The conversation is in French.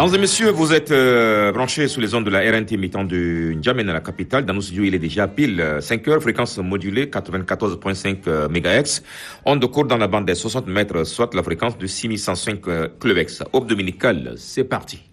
Mesdames et messieurs, vous êtes branchés sous les ondes de la RNT mi-temps de N'Djamena, la capitale. Dans nos studios, il est déjà pile 5 heures, fréquence modulée 94.5 MHz. Onde courte dans la bande des 60 mètres, soit la fréquence de 6105 kHz. Aube dominicale, c'est parti.